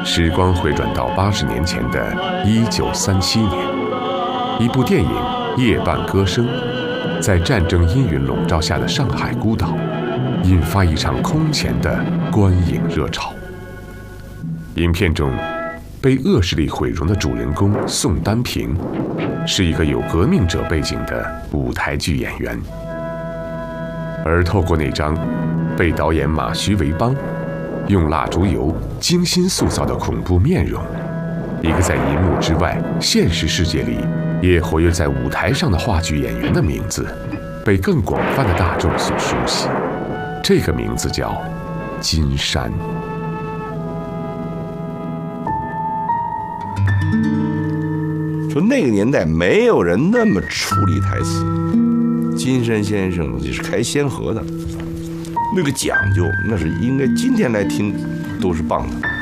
时光回转到80年前的1937年，一部电影《夜半歌声》在战争阴云笼罩下的上海孤岛，引发一场空前的观影热潮。影片中被恶势力毁容的主人公宋丹萍，是一个有革命者背景的舞台剧演员，而透过那张被导演马徐维邦用蜡烛油精心塑造的恐怖面容，一个在银幕之外现实世界里也活跃在舞台上的话剧演员的名字，被更广泛的大众所熟悉。这个名字叫金山。 说那个年代没有人那么处理台词，金山先生也是开先河的，那个讲究那是应该今天来听都是棒的。